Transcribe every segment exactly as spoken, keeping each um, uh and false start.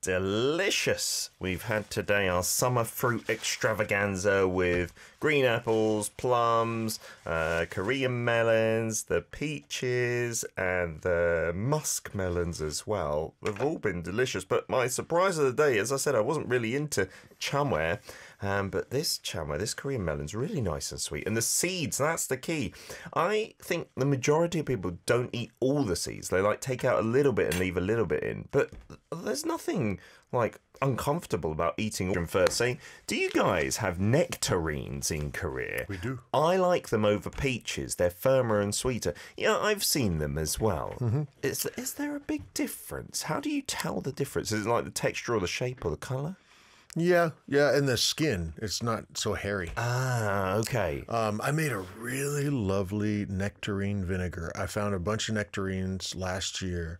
delicious. We've had today our summer fruit extravaganza with green apples, plums, uh, Korean melons, the peaches, and the musk melons as well. They've all been delicious, but my surprise of the day, as I said, I wasn't really into chamware, um, but this chamware, this Korean melon's really nice and sweet. And the seeds, that's the key. I think the majority of people don't eat all the seeds. They like take out a little bit and leave a little bit in, but there's nothing like uncomfortable about eating them first. Saying, do you guys have nectarines in Korea? We do. I like them over peaches. They're firmer and sweeter. Yeah, I've seen them as well. Mm-hmm. Is is there a big difference? How do you tell the difference? Is it like the texture or the shape or the color? Yeah, yeah, and the skin, it's not so hairy. Ah, okay. Um, I made a really lovely nectarine vinegar. I found a bunch of nectarines last year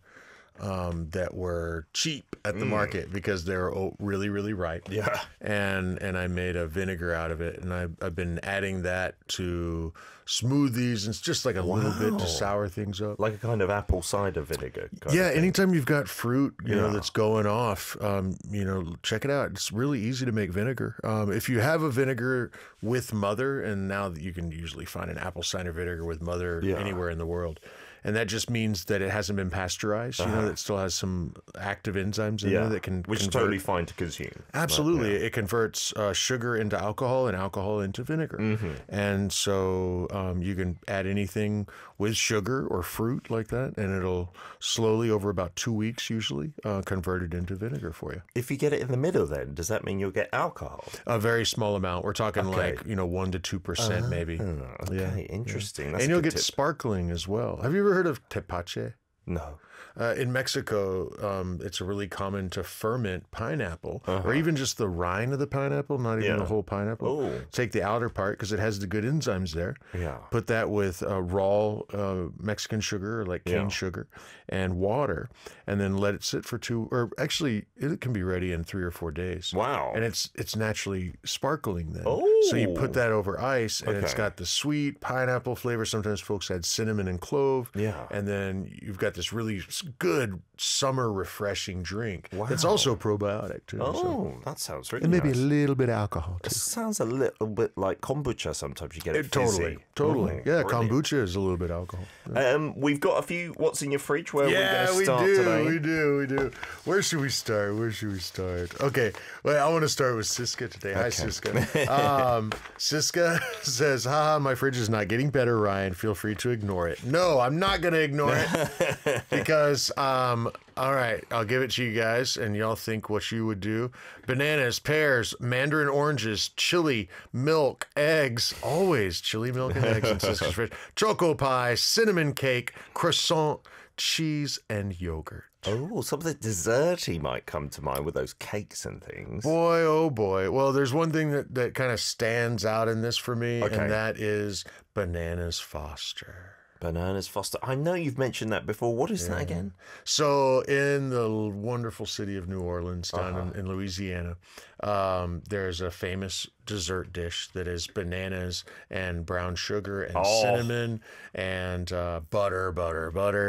um, that were cheap at the mm. market because they were oh, really, really ripe. Yeah. And and I made a vinegar out of it, and I, I've been adding that to smoothies, and it's just like a wow. little bit to sour things up. Like a kind of apple cider vinegar. Yeah, anytime you've got fruit, you yeah. know, that's going off, um, you know, check it out. It's really easy to make vinegar. Um, if you have a vinegar with mother, and now that you can usually find an apple cider vinegar with mother yeah. anywhere in the world, and that just means that it hasn't been pasteurized. Uh-huh. You know, it still has some active enzymes in yeah. there that can Which convert. is totally fine to consume. Absolutely. But, yeah. It converts uh, sugar into alcohol and alcohol into vinegar. Mm-hmm. And so um, you can add anything with sugar or fruit like that, and it'll slowly, over about two weeks usually, uh, convert it into vinegar for you. If you get it in the middle then, does that mean you'll get alcohol? A very small amount. We're talking okay. like, you know, one to two percent uh, maybe. Okay, yeah. interesting. Yeah. That's and you'll get tip. sparkling as well. Have you ever heard of tepache? No. Uh, in Mexico, um, it's really common to ferment pineapple, uh-huh. or even just the rind of the pineapple, not even yeah. the whole pineapple. Ooh. Take the outer part because it has the good enzymes there. Yeah. Put that with uh, raw uh, Mexican sugar, or like cane yeah. sugar, and water, and then let it sit for two, or actually, it can be ready in three or four days. Wow. And it's it's naturally sparkling then. Oh. So you put that over ice, and okay. it's got the sweet pineapple flavor. Sometimes folks add cinnamon and clove. Yeah. And then you've got this really good summer refreshing drink. Wow. It's also probiotic too. Oh, so. that sounds really And maybe nice. a little bit of alcohol too. It sounds a little bit like kombucha sometimes. You get it, it totally, totally. Oh, yeah, brilliant. Kombucha is a little bit alcohol. Yeah. Um, we've got a few what's in your fridge where yeah, we're going to start we do, today. we do, we do. Where should we start? Where should we start? Okay, well, I want to start with Siska today. Hi, okay. Siska. um, Siska says, haha, my fridge is not getting better, Ryan. Feel free to ignore it. No, I'm not going to ignore it because, um, all right, I'll give it to you guys, and y'all think what you would do. Bananas, pears, mandarin oranges, chili, milk, eggs, always chili, milk, and eggs in Siska's fridge. Choco pie, cinnamon cake, croissant, cheese, and yogurt. Oh, something desserty might come to mind with those cakes and things. Boy, oh boy. Well, there's one thing that, that kind of stands out in this for me, okay. and that is Bananas Foster. Bananas Foster. I know you've mentioned that before. What is yeah. that again? So in the wonderful city of New Orleans, down uh-huh. in, in Louisiana, um, there's a famous dessert dish that is bananas and brown sugar and oh. cinnamon and uh, butter, butter, butter.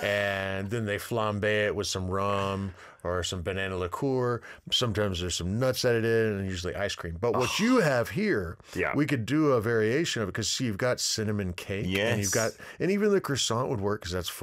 And then they flambe it with some rum or some banana liqueur. Sometimes there's some nuts added in, and usually ice cream. But what oh. you have here, yeah. we could do a variation of it because, see, you've got cinnamon cake. Yes. And you've got, and even the croissant would work because that's